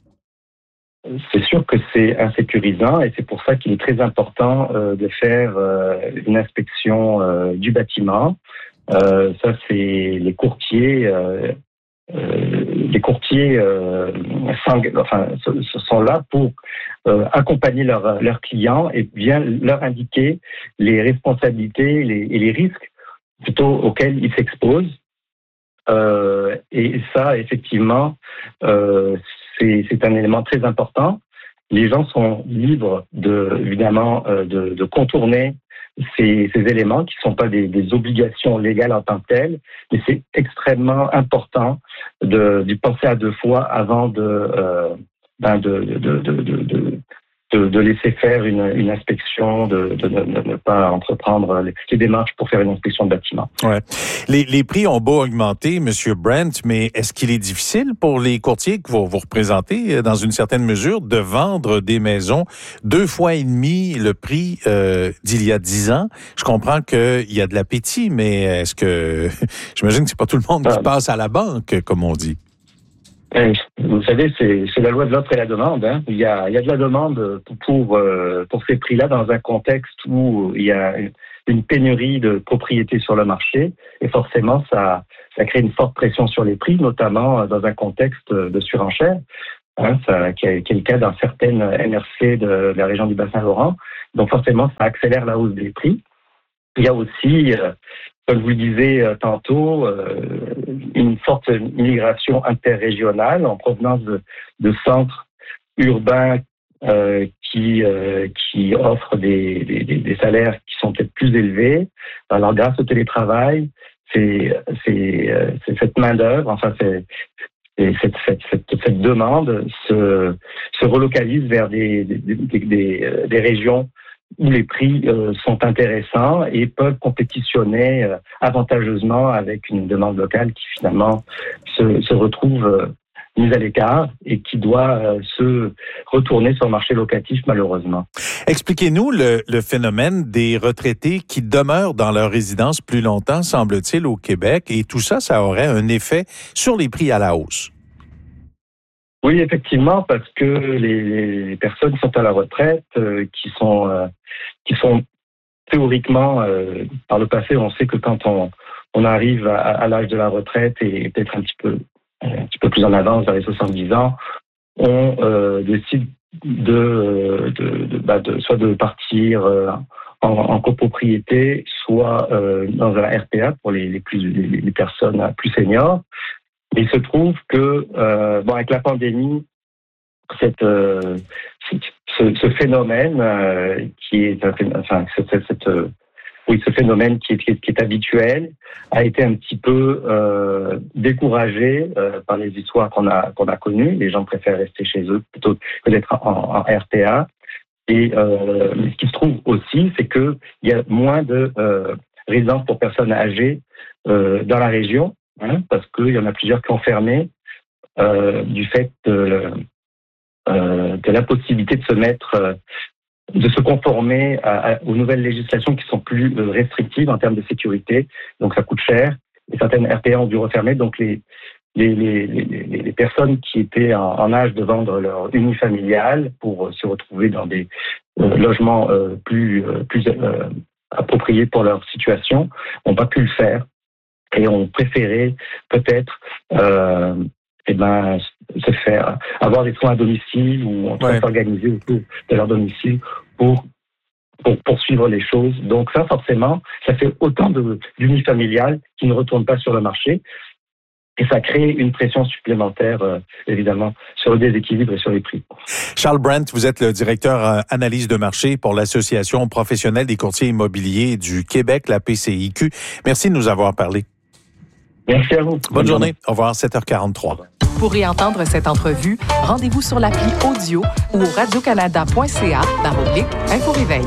C'est sûr que c'est insécurisant et c'est pour ça qu'il est très important euh, de faire euh, une inspection euh, du bâtiment. Euh, ça, c'est les courtiers. Euh, euh, les courtiers euh, sang- enfin, ce sont là pour euh, accompagner leurs leurs clients et bien leur indiquer les responsabilités les, et les risques plutôt auxquels ils s'exposent. Euh, et ça, effectivement, euh, c'est, c'est un élément très important. Les gens sont libres, de, évidemment, euh, de, de contourner ces, ces éléments qui ne sont pas des, des obligations légales en tant que telles, mais c'est extrêmement important de, de penser à deux fois avant de, euh, ben de, de, de, de, de De, de laisser faire une, une inspection, de, de, de, de ne pas entreprendre les, les démarches pour faire une inspection de bâtiment. Ouais. Les, les prix ont beau augmenter, Monsieur Brent, mais est-ce qu'il est difficile pour les courtiers que vous, vous représentez, dans une certaine mesure, de vendre des maisons deux fois et demi le prix euh, d'il y a dix ans? Je comprends qu'il y a de l'appétit, mais est-ce que... J'imagine que c'est pas tout le monde qui ah. passe à la banque, comme on dit. Vous savez, c'est, c'est la loi de l'offre et la demande. Hein. Il y a, il y a de la demande pour, pour, euh, pour ces prix-là dans un contexte où il y a, il une pénurie de propriétés sur le marché et forcément ça, ça crée une forte pression sur les prix, notamment dans un contexte de surenchère, hein, ça, qui, est, qui est le cas d'un certain M R C de la région du Bas-Saint-Laurent. Donc forcément, ça accélère la hausse des prix. Il y a aussi, euh, comme vous le disiez euh, tantôt, euh, une forte migration interrégionale en provenance de, de centres urbains euh, qui euh, qui offrent des, des, des salaires qui sont peut-être plus élevés. Alors grâce au télétravail, c'est c'est, euh, c'est cette main d'œuvre, enfin c'est Et cette, cette, cette, cette demande se, se relocalise vers des, des, des, des, des régions où les prix euh, sont intéressants et peuvent compétitionner euh, avantageusement avec une demande locale qui finalement se, se retrouve euh, mise à l'écart et qui doit euh, se retourner sur le marché locatif malheureusement. Expliquez-nous le, le phénomène des retraités qui demeurent dans leur résidence plus longtemps, semble-t-il, au Québec, et tout ça, ça aurait un effet sur les prix à la hausse. Oui, effectivement, parce que les, les personnes qui sont à la retraite, euh, qui sont euh, qui sont théoriquement, euh, par le passé, on sait que quand on on arrive à, à l'âge de la retraite et peut-être un petit peu un petit peu plus en avance, vers les soixante-dix ans, on euh, décide de, de, de, bah de soit de partir euh, en, en copropriété, soit euh, dans un R P A pour les, les plus les, les personnes plus seniors. Il se trouve que, euh, bon, avec la pandémie, cette, euh, ce, ce phénomène euh, qui est, enfin, cette, cette, euh, oui, ce phénomène qui est, qui est, qui est habituel a été un petit peu euh, découragé euh, par les histoires qu'on a qu'on a connues. Les gens préfèrent rester chez eux plutôt que d'être en, en R P A. Et euh, ce qui se trouve aussi, c'est que il y a moins de euh, résidences pour personnes âgées euh, dans la région. Hein, parce qu'il y en a plusieurs qui ont fermé euh, du fait de, euh, de l'impossibilité de se mettre, euh, de se conformer à, à, aux nouvelles législations qui sont plus euh, restrictives en termes de sécurité. Donc ça coûte cher. Et certaines R P A ont dû refermer. Donc les, les, les, les, les personnes qui étaient en, en âge de vendre leur unifamilial pour euh, se retrouver dans des euh, logements euh, plus, euh, plus euh, appropriés pour leur situation n'ont pas pu le faire. Et ont préféré peut-être euh, eh ben, se faire avoir des soins à domicile ou en tout cas ouais. s'organiser autour de leur domicile pour, pour poursuivre les choses. Donc ça, forcément, ça fait autant de d'unifamiliales qui ne retournent pas sur le marché. Et ça crée une pression supplémentaire, euh, évidemment, sur le déséquilibre et sur les prix. Charles Brandt, vous êtes le directeur euh, analyse de marché pour l'Association professionnelle des courtiers immobiliers du Québec, la P C I Q. Merci de nous avoir parlé. Merci à vous. Bonne, Bonne journée. journée. Au revoir, sept heures quarante-trois. Pour réentendre cette entrevue, rendez-vous sur l'appli audio ou au radiocanada point c a barre oblique Info Réveil.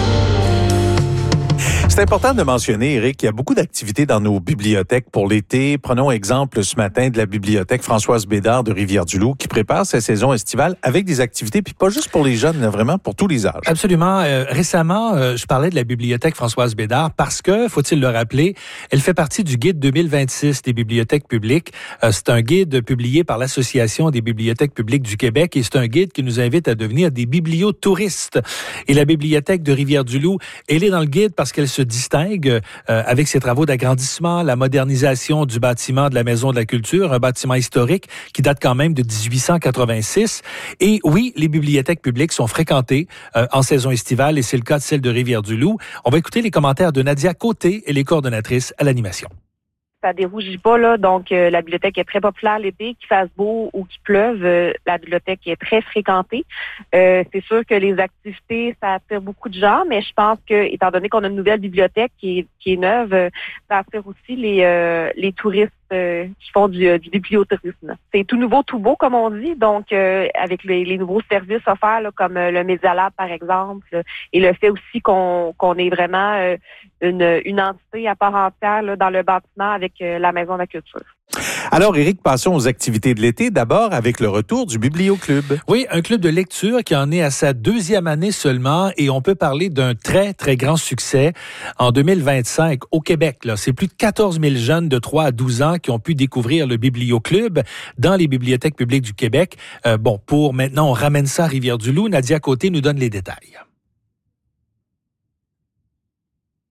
C'est important de mentionner, Éric, qu'il y a beaucoup d'activités dans nos bibliothèques pour l'été. Prenons exemple ce matin de la bibliothèque Françoise Bédard de Rivière-du-Loup qui prépare sa saison estivale avec des activités, puis pas juste pour les jeunes, mais vraiment pour tous les âges. Absolument. Euh, récemment, euh, je parlais de la bibliothèque Françoise Bédard parce que, faut-il le rappeler, elle fait partie du guide deux mille vingt-six des bibliothèques publiques. Euh, c'est un guide publié par l'Association des bibliothèques publiques du Québec et c'est un guide qui nous invite à devenir des bibliotouristes. Et la bibliothèque de Rivière-du-Loup, elle est dans le guide parce qu'elle se distingue euh, avec ses travaux d'agrandissement, la modernisation du bâtiment de la Maison de la Culture, un bâtiment historique qui date quand même de dix-huit cent quatre-vingt-six. Et oui, les bibliothèques publiques sont fréquentées euh, en saison estivale et c'est le cas de celle de Rivière-du-Loup. On va écouter les commentaires de Nadia Côté, elle est coordonnatrice à l'animation. Ça dérougit pas, là. Donc, euh, la bibliothèque est très populaire l'été, qu'il fasse beau ou qu'il pleuve. Euh, la bibliothèque est très fréquentée. Euh, c'est sûr que les activités, ça attire beaucoup de gens, mais je pense que, étant donné qu'on a une nouvelle bibliothèque qui est, qui est neuve, euh, ça attire aussi les, euh, les touristes euh, qui font du, du bibliotourisme. C'est tout nouveau, tout beau, comme on dit. Donc, euh, avec les, les nouveaux services offerts, là, comme euh, le Media Lab, par exemple, là, et le fait aussi qu'on, qu'on ait vraiment euh, une, une entité à part entière là, dans le bâtiment avec euh, la Maison de la Culture. Alors, Éric, passons aux activités de l'été. D'abord, avec le retour du Biblioclub. Oui, un club de lecture qui en est à sa deuxième année seulement et on peut parler d'un très, très grand succès en deux mille vingt-cinq au Québec. Là, c'est plus de quatorze mille jeunes de trois à douze ans qui ont pu découvrir le Biblioclub dans les bibliothèques publiques du Québec. Euh, bon, pour maintenant, on ramène ça à Rivière-du-Loup. Nadia Côté nous donne les détails.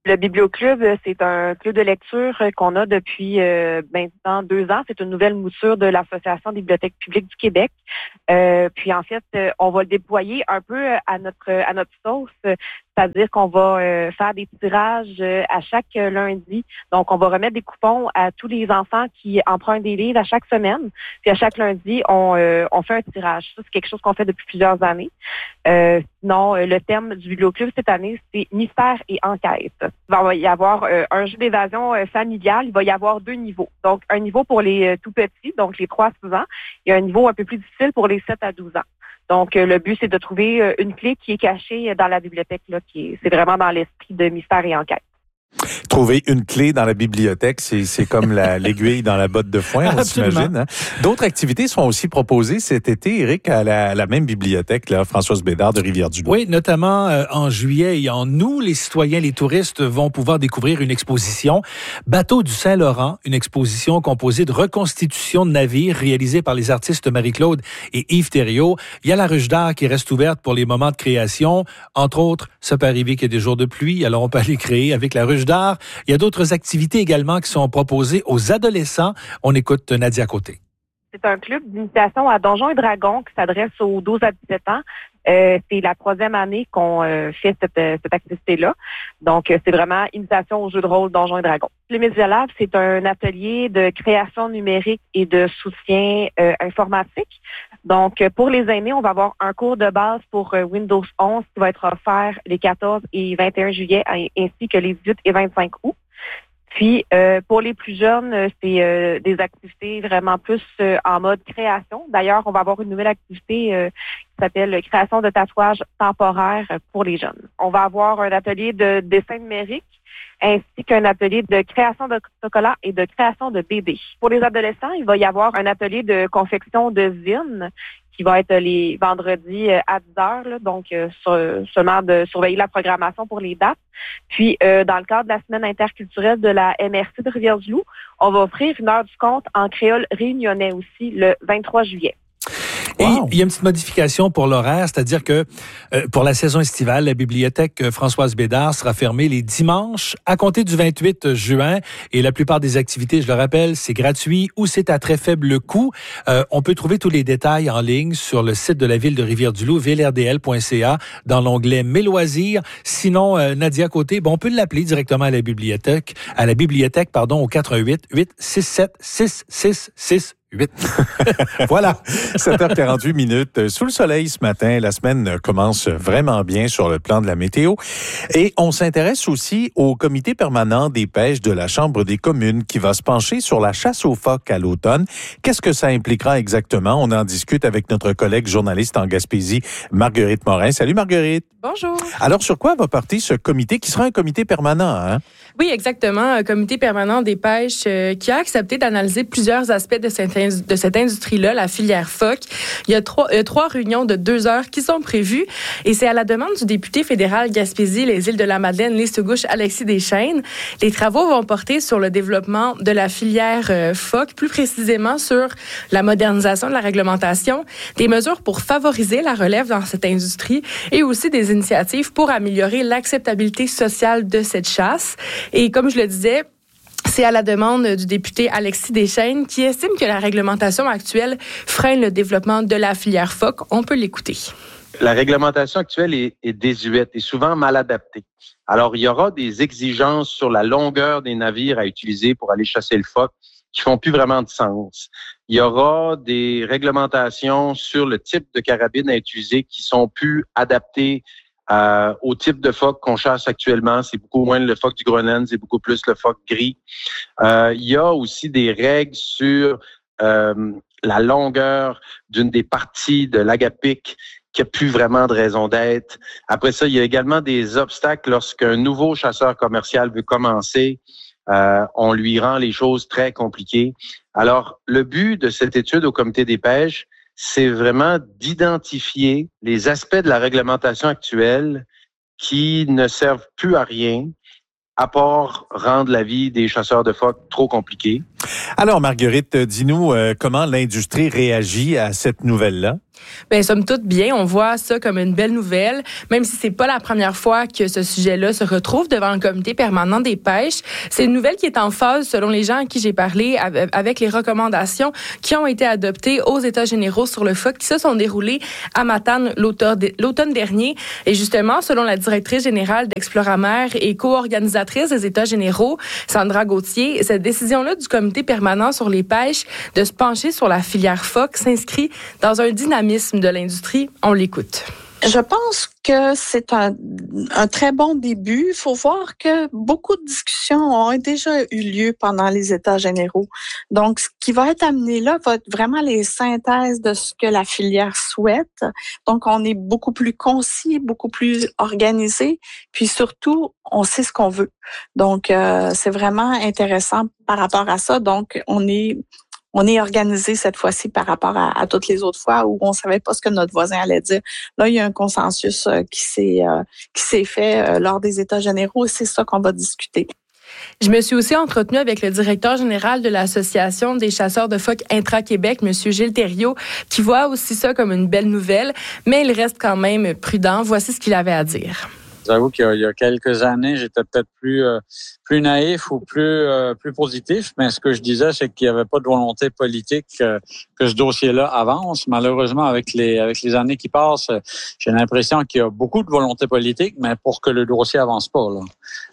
Le Biblioclub, c'est un club de lecture qu'on a depuis euh, maintenant deux ans. C'est une nouvelle mouture de l'Association des bibliothèques publiques du Québec. Euh, puis en fait, on va le déployer un peu à notre à notre sauce, c'est-à-dire qu'on va euh, faire des tirages à chaque lundi. Donc, on va remettre des coupons à tous les enfants qui empruntent des livres à chaque semaine. Puis à chaque lundi, on euh, on fait un tirage. Ça, c'est quelque chose qu'on fait depuis plusieurs années. Euh, sinon, le thème du Biblioclub cette année, c'est mystère et enquête. Il va y avoir euh, un jeu d'évasion euh, familiale. Il va y avoir deux niveaux. Donc, un niveau pour les euh, tout petits, donc les trois à six ans, et un niveau un peu plus difficile pour les sept à douze ans. Donc, euh, le but, c'est de trouver euh, une clé qui est cachée dans la bibliothèque, là, qui est, c'est vraiment dans l'esprit de mystère et enquête. Trouver une clé dans la bibliothèque, c'est, c'est comme la, l'aiguille dans la botte de foin, on s'imagine. Hein? D'autres activités sont aussi proposées cet été, Éric, à la, à la même bibliothèque, là, Françoise Bédard de Rivière-du-Loup. Oui, notamment euh, en juillet et en août, les citoyens, les touristes vont pouvoir découvrir une exposition Bateau du Saint-Laurent, une exposition composée de reconstitutions de navires réalisées par les artistes Marie-Claude et Yves Thériault. Il y a la ruche d'art qui reste ouverte pour les moments de création. Entre autres, ça peut arriver qu'il y ait des jours de pluie, alors on peut aller créer avec la ruche d'art. Il y a d'autres activités également qui sont proposées aux adolescents. On écoute Nadia Côté. C'est un club d'initiation à Donjons et Dragons qui s'adresse aux douze à dix-sept ans. Euh, c'est la troisième année qu'on euh, fait cette, cette activité-là. Donc, euh, c'est vraiment initiation au jeu de rôle Donjons et Dragons. Le Media Lab, c'est un atelier de création numérique et de soutien euh, informatique. Donc, euh, pour les aînés, on va avoir un cours de base pour euh, Windows onze qui va être offert les quatorze et vingt et un juillet ainsi que les dix-huit et vingt-cinq août. Puis, euh, pour les plus jeunes, c'est euh, des activités vraiment plus euh, en mode création. D'ailleurs, on va avoir une nouvelle activité euh, qui s'appelle création de tatouages temporaires pour les jeunes. On va avoir un atelier de dessin numérique ainsi qu'un atelier de création de chocolat et de création de bébés. Pour les adolescents, il va y avoir un atelier de confection de zines qui va être les vendredis à dix heures, là, donc euh, sur, seulement de surveiller la programmation pour les dates. Puis, euh, dans le cadre de la semaine interculturelle de la M R C de Rivière-du-Loup, on va offrir une heure du conte en créole réunionnais aussi le vingt-trois juillet. Et wow. Il y a une petite modification pour l'horaire, c'est-à-dire que euh, pour la saison estivale, la bibliothèque Françoise Bédard sera fermée les dimanches à compter du vingt-huit juin. Et la plupart des activités, je le rappelle, c'est gratuit ou c'est à très faible coût. Euh, on peut trouver tous les détails en ligne sur le site de la ville de Rivière-du-Loup, v l r d l point c a, dans l'onglet Mes loisirs. Sinon, euh, Nadia Côté, bon, on peut l'appeler directement à la bibliothèque, à la bibliothèque, pardon, au quatre un huit, huit six sept, six six six huit. Voilà, sept heures quarante-huit minutes. Sous le soleil ce matin, la semaine commence vraiment bien sur le plan de la météo. Et on s'intéresse aussi au comité permanent des pêches de la Chambre des communes qui va se pencher sur la chasse aux phoques à l'automne. Qu'est-ce que ça impliquera exactement? On en discute avec notre collègue journaliste en Gaspésie, Marguerite Morin. Salut Marguerite. Bonjour. Alors, sur quoi va porter ce comité qui sera un comité permanent, hein? Oui, exactement. Un comité permanent des pêches euh, qui a accepté d'analyser plusieurs aspects de cette, de cette industrie-là, la filière phoque. Il y a trois, euh, trois réunions de deux heures qui sont prévues et c'est à la demande du député fédéral Gaspésie, les îles de la Madeleine, l'Est-Gauche, Alexis Deschênes. Les travaux vont porter sur le développement de la filière euh, phoque, plus précisément sur la modernisation de la réglementation, des mesures pour favoriser la relève dans cette industrie et aussi des initiatives pour améliorer l'acceptabilité sociale de cette chasse. Et comme je le disais, c'est à la demande du député Alexis Deschênes qui estime que la réglementation actuelle freine le développement de la filière phoque. On peut l'écouter. La réglementation actuelle est, est désuète et souvent mal adaptée. Alors, il y aura des exigences sur la longueur des navires à utiliser pour aller chasser le phoque qui font plus vraiment de sens. Il y aura des réglementations sur le type de carabine à utiliser qui sont plus adaptées Euh, au type de phoque qu'on chasse actuellement. C'est beaucoup moins le phoque du Groenland, c'est beaucoup plus le phoque gris. Euh, il y a aussi des règles sur euh, la longueur d'une des parties de l'agapic qui n'a plus vraiment de raison d'être. Après ça, il y a également des obstacles lorsqu'un nouveau chasseur commercial veut commencer. Euh, on lui rend les choses très compliquées. Alors, le but de cette étude au comité des pêches, c'est vraiment d'identifier les aspects de la réglementation actuelle qui ne servent plus à rien, à part rendre la vie des chasseurs de phoques trop compliquée. Alors, Marguerite, dis-nous euh, comment l'industrie réagit à cette nouvelle-là? Bien, somme toute, bien, on voit ça comme une belle nouvelle, même si c'est pas la première fois que ce sujet-là se retrouve devant le comité permanent des pêches. C'est une nouvelle qui est en phase, selon les gens à qui j'ai parlé, avec les recommandations qui ont été adoptées aux États généraux sur le phoque qui se sont déroulés à Matane l'automne dernier. Et justement, selon la directrice générale d'Exploramer et co-organisatrice des États généraux, Sandra Gauthier, cette décision-là du comité permanent sur les pêches de se pencher sur la filière phoque s'inscrit dans un dynamisme de l'industrie. On l'écoute. Je pense que c'est un, un très bon début. Il faut voir que beaucoup de discussions ont déjà eu lieu pendant les États généraux. Donc, ce qui va être amené là va être vraiment les synthèses de ce que la filière souhaite. Donc, on est beaucoup plus concis, beaucoup plus organisé, puis surtout, on sait ce qu'on veut. Donc, euh, c'est vraiment intéressant par rapport à ça. Donc, on est On est organisé cette fois-ci par rapport à, à toutes les autres fois où on savait pas ce que notre voisin allait dire. Là, il y a un consensus euh, qui s'est euh, qui s'est fait euh, lors des États généraux et c'est ça qu'on va discuter. Je me suis aussi entretenue avec le directeur général de l'Association des chasseurs de phoques intra-Québec, M. Gilles Thériault, qui voit aussi ça comme une belle nouvelle, mais il reste quand même prudent. Voici ce qu'il avait à dire. J'avoue qu'il y a, il y a quelques années, j'étais peut-être plus euh, plus naïf ou plus euh, plus positif, mais ce que je disais, c'est qu'il n'y avait pas de volonté politique euh, que ce dossier-là avance. Malheureusement, avec les avec les années qui passent, j'ai l'impression qu'il y a beaucoup de volonté politique, mais pour que le dossier avance pas. Là.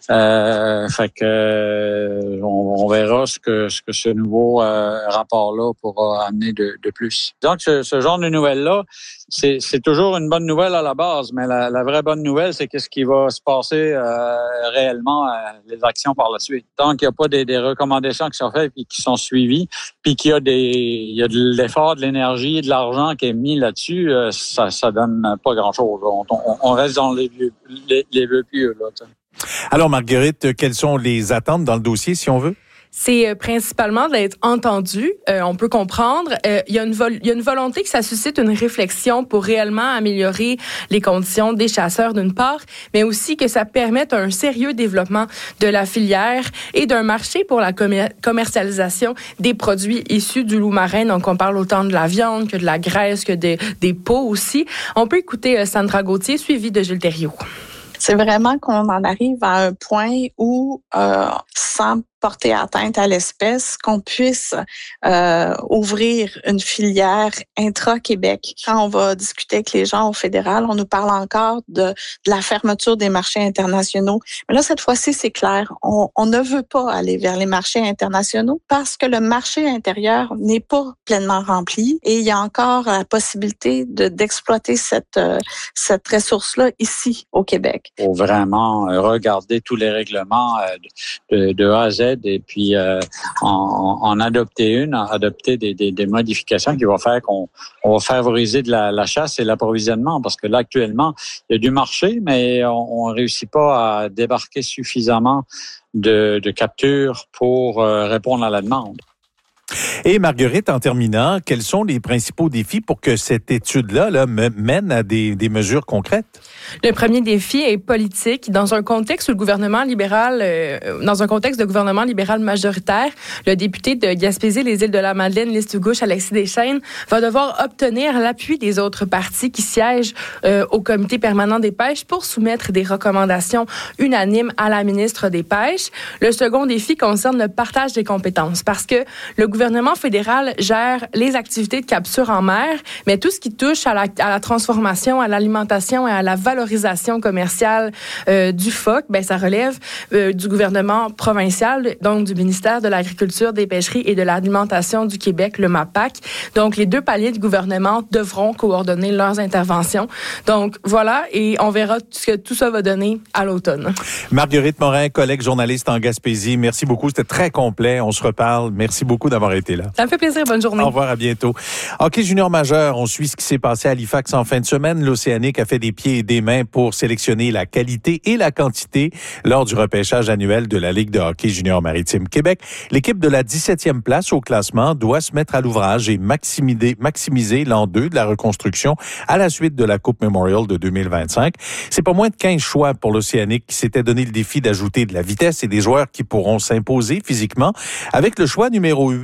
Euh, fait que euh, on, on verra ce que ce que ce nouveau euh, rapport-là pourra amener de, de plus. Donc, ce, ce genre de nouvelles-là, c'est c'est toujours une bonne nouvelle à la base, mais la, la vraie bonne nouvelle, c'est qu'est-ce qui va se passer euh, réellement, euh, les actions par la suite. Tant qu'il n'y a pas des, des recommandations qui sont faites et qui sont suivies, puis qu'il y a des il y a de l'effort, de l'énergie, de l'argent qui est mis là-dessus, euh, ça ça donne pas grand-chose. On, on, on reste dans les vieux les, les vœux pieux là. T'sais. Alors Marguerite, quelles sont les attentes dans le dossier si on veut? C'est euh, principalement d'être entendu. Euh, on peut comprendre. Euh, il y a une vol- il y a une volonté que ça suscite une réflexion pour réellement améliorer les conditions des chasseurs d'une part, mais aussi que ça permette un sérieux développement de la filière et d'un marché pour la commer- commercialisation des produits issus du loup marin. Donc, on parle autant de la viande que de la graisse, que de, des peaux aussi. On peut écouter euh, Sandra Gauthier, suivie de Gilles Thériault. C'est vraiment qu'on en arrive à un point où, euh, sans porter atteinte à l'espèce, qu'on puisse euh, ouvrir une filière intra-Québec. Quand on va discuter avec les gens au fédéral, on nous parle encore de, de la fermeture des marchés internationaux. Mais là, cette fois-ci, c'est clair. On, on ne veut pas aller vers les marchés internationaux parce que le marché intérieur n'est pas pleinement rempli et il y a encore la possibilité de, d'exploiter cette, euh, cette ressource-là ici, au Québec. Il faut vraiment regarder tous les règlements de, de, de A à Z et puis euh, en, en adopter une, en adopter des, des, des modifications qui vont faire qu'on on va favoriser de la, la chasse et l'approvisionnement parce que là, actuellement, il y a du marché, mais on ne réussit pas à débarquer suffisamment de, de captures pour euh, répondre à la demande. Et Marguerite, en terminant, quels sont les principaux défis pour que cette étude-là là, mène à des, des mesures concrètes? Le premier défi est politique. Dans un contexte où le gouvernement libéral, euh, dans un contexte de gouvernement libéral majoritaire, le député de Gaspésie, les îles de la Madeleine, Listugouche, Alexis Deschênes, va devoir obtenir l'appui des autres partis qui siègent euh, au comité permanent des pêches pour soumettre des recommandations unanimes à la ministre des Pêches. Le second défi concerne le partage des compétences parce que le gouvernement fédéral gère les activités de capture en mer, mais tout ce qui touche à la, à la transformation, à l'alimentation et à la valorisation commerciale euh, du phoque, ben ça relève euh, du gouvernement provincial, donc du ministère de l'Agriculture, des Pêcheries et de l'Alimentation du Québec, le MAPAC. Donc, les deux paliers du gouvernement devront coordonner leurs interventions. Donc, voilà, et on verra ce que tout ça va donner à l'automne. Marguerite Morin, collègue journaliste en Gaspésie, merci beaucoup. C'était très complet. On se reparle. Merci beaucoup d'avoir été là. Ça me fait plaisir. Bonne journée. Au revoir, à bientôt. Hockey junior majeur, on suit ce qui s'est passé à Halifax en fin de semaine. L'Océanique a fait des pieds et des mains pour sélectionner la qualité et la quantité lors du repêchage annuel de la Ligue de hockey junior maritime Québec. L'équipe de la dix-septième place au classement doit se mettre à l'ouvrage et maximiser, maximiser l'an deux de la reconstruction à la suite de la Coupe Memorial de deux mille vingt-cinq. C'est pas moins de quinze choix pour l'Océanique qui s'était donné le défi d'ajouter de la vitesse et des joueurs qui pourront s'imposer physiquement. Avec le choix numéro huit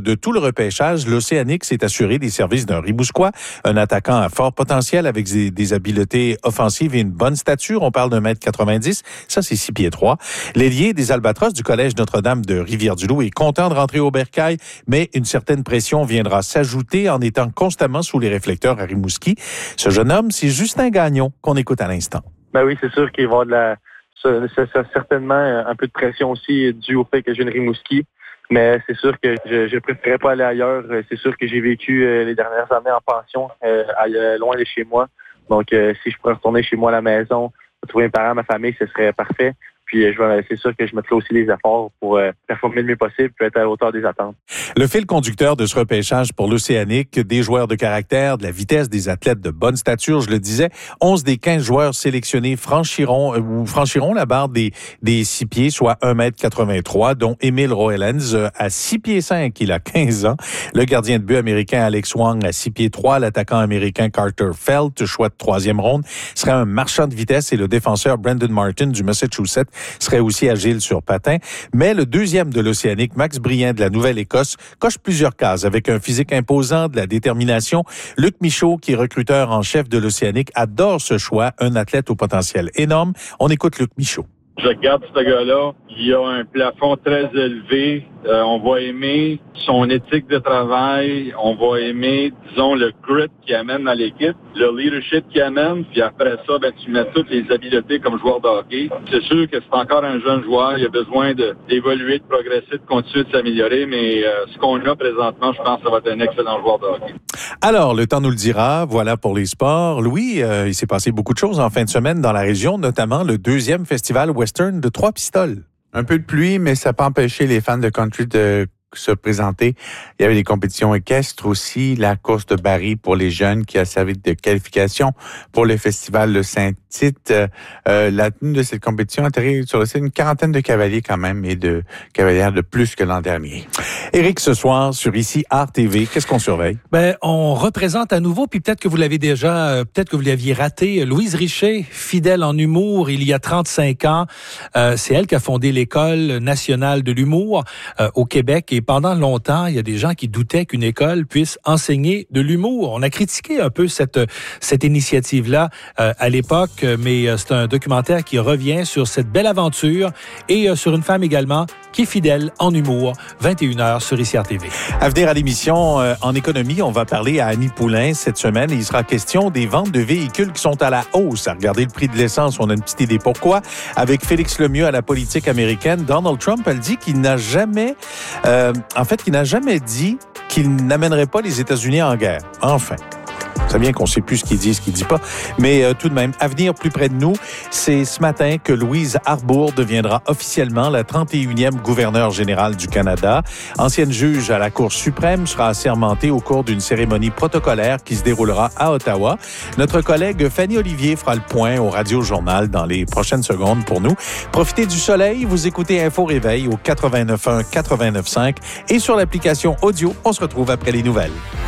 de tout le repêchage, l'Océanique s'est assuré des services d'un Rimousquois, un attaquant à fort potentiel avec des, des habiletés offensives et une bonne stature. On parle d'un mètre quatre-vingt-dix. Ça, c'est six pieds trois. L'ailier des Albatros du Collège Notre-Dame de Rivière-du-Loup est content de rentrer au bercail, mais une certaine pression viendra s'ajouter en étant constamment sous les réflecteurs à Rimouski. Ce jeune homme, c'est Justin Gagnon qu'on écoute à l'instant. Ben oui, c'est sûr qu'il va y avoir de la, ça, ça, ça, certainement un peu de pression aussi dû au fait que j'ai une Rimouski. Mais c'est sûr que je ne préférerais pas aller ailleurs. C'est sûr que j'ai vécu euh, les dernières années en pension, euh, loin de chez moi. Donc, euh, si je pourrais retourner chez moi à la maison, retrouver mes parents, ma famille, ce serait parfait. Puis, je vais, c'est sûr que je mettrai aussi les efforts pour euh, performer le mieux possible et être à la hauteur des attentes. Le fil conducteur de ce repêchage pour l'Océanique, des joueurs de caractère, de la vitesse, des athlètes de bonne stature, je le disais, onze des quinze joueurs sélectionnés franchiront euh, ou franchiront la barre des, des six pieds, soit un mètre quatre-vingt-trois, dont Émile Roellens euh, à six pieds cinq, il a quinze ans. Le gardien de but américain Alex Wang à six pieds trois, l'attaquant américain Carter Felt, choix de troisième ronde, serait un marchand de vitesse et le défenseur Brandon Martin du Massachusetts serait aussi agile sur patin. Mais le deuxième de l'Océanique, Max Brien de la Nouvelle-Écosse, coche plusieurs cases avec un physique imposant, de la détermination. Luc Michaud, qui est recruteur en chef de l'Océanique, adore ce choix, un athlète au potentiel énorme. On écoute Luc Michaud. Je regarde ce gars-là, il a un plafond très élevé. Euh, on va aimer son éthique de travail. On va aimer, disons, le grit qu'il amène à l'équipe, le leadership qu'il amène. Puis après ça, ben, tu mets toutes les habiletés comme joueur de hockey. C'est sûr que c'est encore un jeune joueur. Il a besoin de, d'évoluer, de progresser, de continuer de s'améliorer. Mais euh, ce qu'on a présentement, je pense que ça va être un excellent joueur de hockey. Alors, le temps nous le dira. Voilà pour les sports. Louis, euh, il s'est passé beaucoup de choses en fin de semaine dans la région, notamment le deuxième festival western de Trois-Pistoles. Un peu de pluie, mais ça n'a pas empêché les fans de country de se présenter. Il y avait des compétitions équestres aussi, la course de Barry pour les jeunes qui a servi de qualification pour le festival de Saint-Tite. Euh, la tenue de cette compétition a atterri sur le site une quarantaine de cavaliers quand même et de cavalières de plus que l'an dernier. Éric, ce soir, sur Ici Art T V, qu'est-ce qu'on surveille? Ben, on représente à nouveau, puis peut-être que vous l'avez déjà, euh, peut-être que vous l'aviez raté, Louise Richer, fidèle en humour, il y a trente-cinq ans. Euh, c'est elle qui a fondé l'École nationale de l'humour euh, au Québec. Et pendant longtemps, il y a des gens qui doutaient qu'une école puisse enseigner de l'humour. On a critiqué un peu cette, cette initiative-là euh, à l'époque, mais euh, c'est un documentaire qui revient sur cette belle aventure et euh, sur une femme également qui est fidèle en humour. vingt et une heures sur I C R T V. À venir à l'émission, euh, en économie, on va parler à Annie Poulain cette semaine et il sera question des ventes de véhicules qui sont à la hausse. À regarder le prix de l'essence, on a une petite idée pourquoi. Avec Félix Lemieux à la politique américaine, Donald Trump, elle dit qu'il n'a jamais, euh, en fait, qu'il n'a jamais dit qu'il n'amènerait pas les États-Unis en guerre. Enfin. C'est bien qu'on ne sait plus ce qu'il dit, ce qu'il dit pas. Mais euh, tout de même, à venir plus près de nous, c'est ce matin que Louise Arbour deviendra officiellement la trente et unième gouverneure générale du Canada. Ancienne juge à la Cour suprême, sera assermentée au cours d'une cérémonie protocolaire qui se déroulera à Ottawa. Notre collègue Fanny Olivier fera le point au Radio-Journal dans les prochaines secondes pour nous. Profitez du soleil, vous écoutez Info Réveil au quatre-vingt-neuf un, quatre-vingt-neuf cinq et sur l'application audio. On se retrouve après les nouvelles.